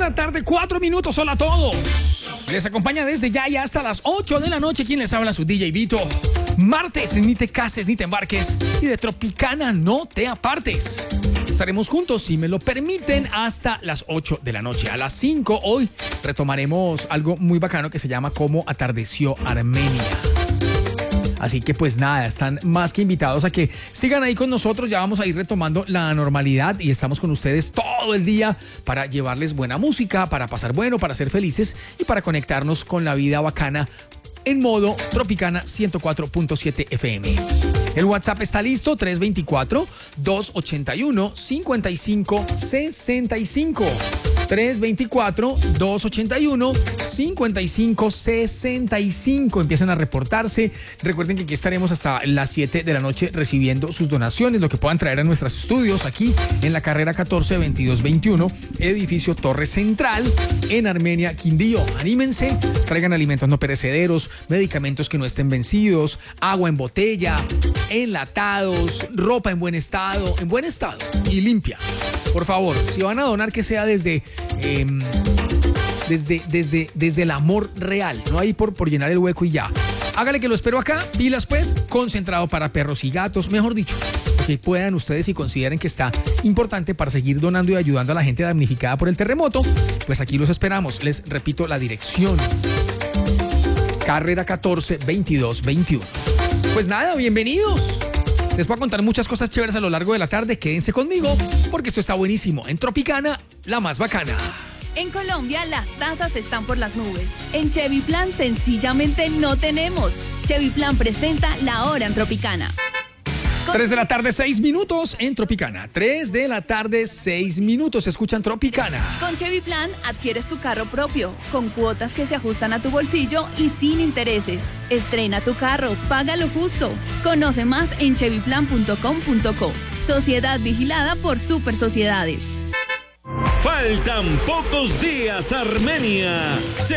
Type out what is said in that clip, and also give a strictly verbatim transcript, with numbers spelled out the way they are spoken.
la tarde, cuatro minutos. Hola a todos. Les acompaña desde ya y hasta las ocho de la noche. Quien les habla, su D J Vito. Martes, ni te cases ni te embarques. Y de Tropicana no te apartes. Estaremos juntos, si me lo permiten, hasta las ocho de la noche. A las cinco hoy retomaremos algo muy bacano que se llama Cómo atardeció Armenia. Así que pues nada, están más que invitados a que sigan ahí con nosotros. Ya vamos a ir retomando la normalidad y estamos con ustedes todo el día para llevarles buena música, para pasar bueno, para ser felices y para conectarnos con la vida bacana en modo Tropicana ciento cuatro punto siete F M. El WhatsApp está listo, tres dos cuatro, dos ocho uno, cinco cinco seis cinco. tres dos cuatro, dos ocho uno, cinco cinco seis cinco. Empiezan a reportarse. Recuerden que aquí estaremos hasta las siete de la noche recibiendo sus donaciones, lo que puedan traer a nuestros estudios aquí en la carrera catorce veintidós veintiuno, edificio Torre Central, en Armenia, Quindío. Anímense, traigan alimentos no perecederos, medicamentos que no estén vencidos, agua en botella, enlatados, ropa en buen estado, en buen estado y limpia. Por favor, si van a donar, que sea desde, eh, desde, desde, desde el amor real, no ahí por, por llenar el hueco y ya. Hágale que lo espero acá, pilas pues, concentrado para perros y gatos, mejor dicho, que puedan ustedes y consideren que está importante para seguir donando y ayudando a la gente damnificada por el terremoto, pues aquí los esperamos. Les repito la dirección: carrera catorce veintidós veintiuno. Pues nada, bienvenidos. Les voy a contar muchas cosas chéveres a lo largo de la tarde. Quédense conmigo porque esto está buenísimo. En Tropicana, la más bacana. En Colombia, las tasas están por las nubes. En Chevy Plan, sencillamente no tenemos. Chevy Plan presenta La Hora en Tropicana. tres de la tarde, seis minutos en Tropicana. tres de la tarde, seis minutos. Escuchan Tropicana. Con Chevy Plan adquieres tu carro propio, con cuotas que se ajustan a tu bolsillo y sin intereses. Estrena tu carro, págalo justo. Conoce más en chevy plan punto com punto co. Sociedad vigilada por Super Sociedades. Faltan pocos días, Armenia. Se